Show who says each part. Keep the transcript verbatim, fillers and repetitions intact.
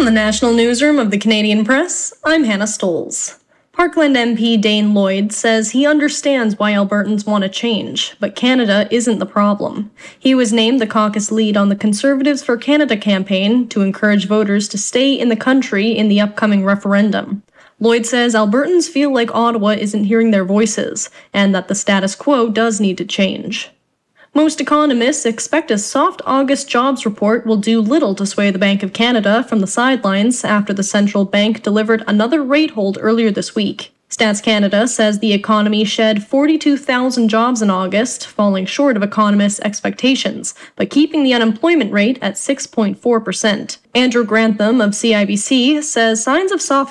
Speaker 1: the National Newsroom of the Canadian Press, I'm Hannah Stoles. Parkland M P Dane Lloyd says he understands why Albertans want to change, but Canada isn't the problem. He was named the caucus lead on the Conservatives for Canada campaign to encourage voters to stay in the country in the upcoming referendum. Lloyd says Albertans feel like Ottawa isn't hearing their voices, and that the status quo does need to change. Most economists expect a soft August jobs report will do little to sway the Bank of Canada from the sidelines after the central bank delivered another rate hold earlier this week. Stats Canada says the economy shed forty-two thousand jobs in August, falling short of economists' expectations, but keeping the unemployment rate at six point four percent. Andrew Grantham of C I B C says signs of soft